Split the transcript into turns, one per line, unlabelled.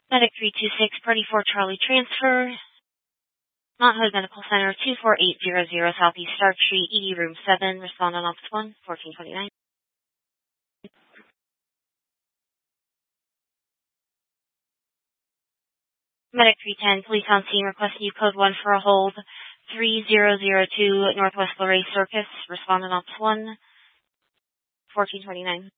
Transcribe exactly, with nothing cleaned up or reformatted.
Medic three two six, Party four Charlie transfer. Mount Hood Medical Center, two four eight zero zero Southeast Stark Street, E D Room seven, respond on Office one, fourteen twenty-nine. Medic three ten, police on scene, requesting you code one for a hold, three zero zero two Northwest Luray Circus, respond on Office one, fourteen twenty-nine.